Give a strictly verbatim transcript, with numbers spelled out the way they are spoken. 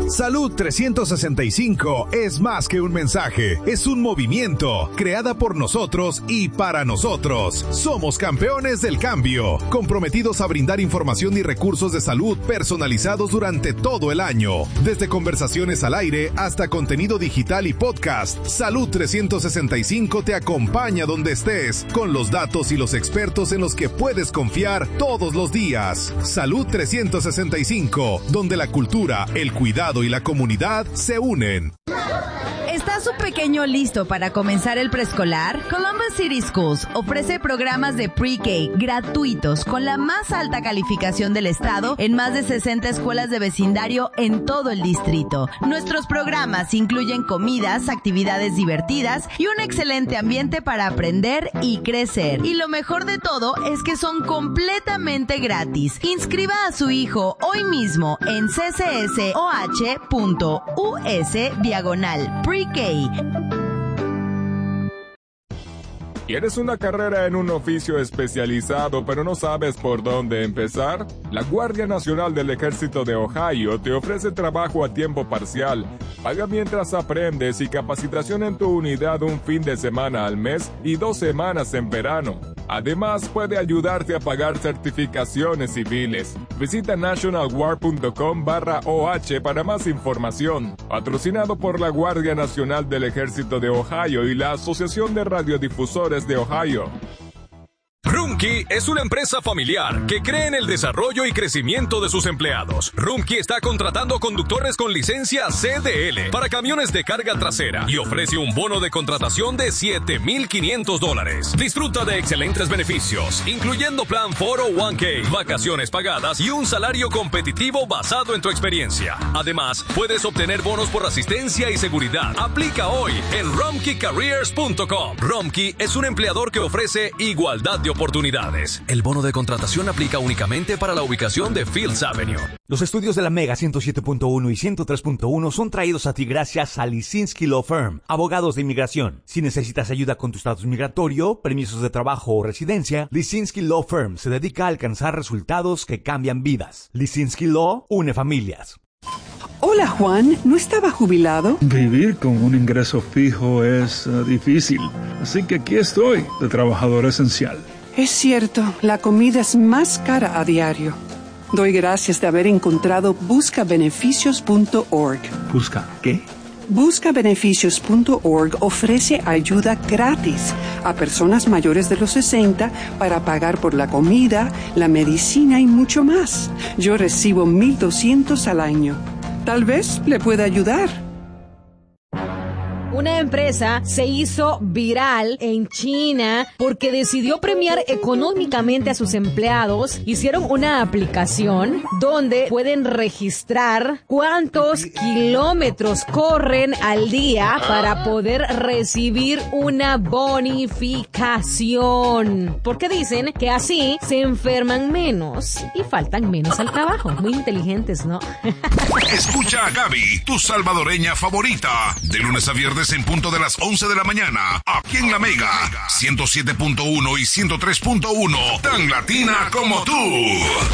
Salud trescientos sesenta y cinco es más que un mensaje, es un movimiento, creada por nosotros y para nosotros. Somos campeones del cambio, comprometidos a brindar información y recursos de salud personalizados durante todo el año. Desde conversaciones al aire hasta contenido digital y podcast, Salud trescientos sesenta y cinco te acompaña donde estés, con los datos y los expertos en los que puedes confiar todos los días. Salud trescientos sesenta y cinco, donde la cultura, el cuidado y la comunidad se unen. ¿Está su pequeño listo para comenzar el preescolar? Columbus City Schools ofrece programas de pre-K gratuitos con la más alta calificación del estado en más de sesenta escuelas de vecindario en todo el distrito. Nuestros programas incluyen comidas, actividades divertidas y un excelente ambiente para aprender y crecer. Y lo mejor de todo es que son completamente gratis. Inscriba a su hijo hoy mismo en c c s o h punto u s diagonal pre-K. ¿Quieres una carrera en un oficio especializado pero no sabes por dónde empezar? La Guardia Nacional del Ejército de Ohio te ofrece trabajo a tiempo parcial, paga mientras aprendes y capacitación en tu unidad un fin de semana al mes y dos semanas en verano. Además, puede ayudarte a pagar certificaciones civiles. Visita nationalguard.com barra OH para más información. Patrocinado por la Guardia Nacional del Ejército de Ohio y la Asociación de Radiodifusores de Ohio. Rumpke es una empresa familiar que cree en el desarrollo y crecimiento de sus empleados. Rumpke está contratando conductores con licencia C D L para camiones de carga trasera y ofrece un bono de contratación de siete mil quinientos dólares. Disfruta de excelentes beneficios, incluyendo plan cuatro oh uno K, vacaciones pagadas y un salario competitivo basado en tu experiencia. Además, puedes obtener bonos por asistencia y seguridad. Aplica hoy en rumpke careers punto com. Rumpke es un empleador que ofrece igualdad de oportunidades. El bono de contratación aplica únicamente para la ubicación de Fields Avenue. Los estudios de la Mega ciento siete punto uno y ciento tres punto uno son traídos a ti gracias a Lisinski Law Firm, abogados de inmigración. Si necesitas ayuda con tu estatus migratorio, permisos de trabajo o residencia, Lisinski Law Firm se dedica a alcanzar resultados que cambian vidas. Lisinski Law une familias. Hola, Juan. ¿No estaba jubilado? Vivir con un ingreso fijo es uh, difícil, así que aquí estoy, de trabajador esencial. Es cierto, la comida es más cara a diario. Doy gracias de haber encontrado busca beneficios punto org. ¿Busca qué? busca beneficios punto org ofrece ayuda gratis a personas mayores de los sesenta para pagar por la comida, la medicina y mucho más. Yo recibo mil doscientos al año. Tal vez le pueda ayudar. Una empresa se hizo viral en China porque decidió premiar económicamente a sus empleados. Hicieron una aplicación donde pueden registrar cuántos kilómetros corren al día para poder recibir una bonificación. Porque dicen que así se enferman menos y faltan menos al trabajo. Muy inteligentes, ¿no? Escucha a Gaby, tu salvadoreña favorita, de lunes a viernes en punto de las once de la mañana, aquí en La Mega, ciento siete punto uno y ciento tres punto uno, tan latina como tú.